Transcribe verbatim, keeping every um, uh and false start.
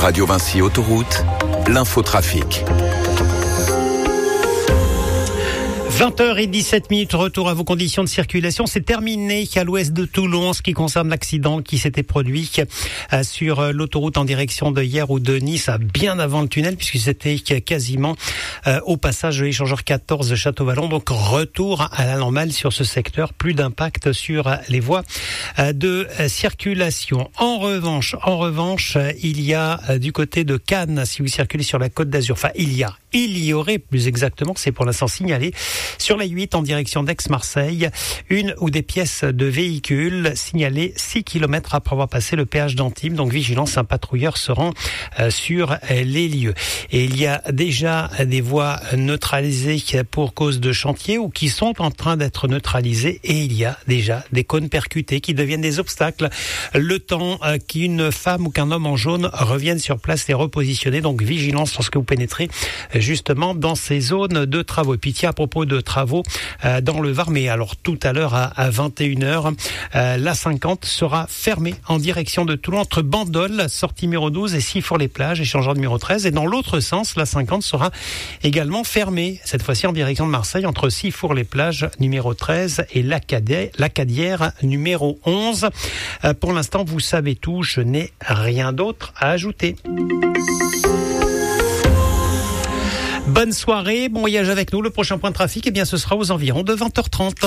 Radio Vinci Autoroute, l'infotrafic. vingt heures dix-sept minutes, retour à vos conditions de circulation. C'est terminé à l'ouest de Toulon en ce qui concerne l'accident qui s'était produit sur l'autoroute en direction de Hyères ou de Nice, bien avant le tunnel, puisque c'était quasiment au passage de l'échangeur quatorze Château-Vallon. Donc retour à la normale sur ce secteur, plus d'impact sur les voies de circulation. En revanche, en revanche, il y a du côté de Cannes, si vous circulez sur la Côte d'Azur, enfin il y a, il y aurait plus exactement, c'est pour l'instant signalé, sur la huit en direction d'Aix-Marseille, une ou des pièces de véhicules signalées six kilomètres après avoir passé le péage d'Antibes. Donc vigilance, un patrouilleur se rend euh, sur les lieux. Et il y a déjà des voies neutralisées pour cause de chantier ou qui sont en train d'être neutralisées. Et il y a déjà des cônes percutés qui deviennent des obstacles. Le temps euh, qu'une femme ou qu'un homme en jaune revienne sur place et repositionner. Donc vigilance lorsque vous pénétrez justement dans ces zones de travaux. Et puis tiens, à propos de travaux euh, dans le Var, mais alors tout à l'heure à, à vingt et une heures, euh, la cinquante sera fermée en direction de Toulon entre Bandol, sortie numéro douze, et Sifour-les-Plages, échangeur numéro treize. Et dans l'autre sens, la cinquante sera également fermée, cette fois-ci en direction de Marseille, entre Sifour-les-Plages numéro treize et l'Acadière numéro onze. Euh, pour l'instant, vous savez tout, je n'ai rien d'autre à ajouter. Bonne soirée, bon voyage avec nous. Le prochain point de trafic, eh bien, ce sera aux environs de vingt heures trente.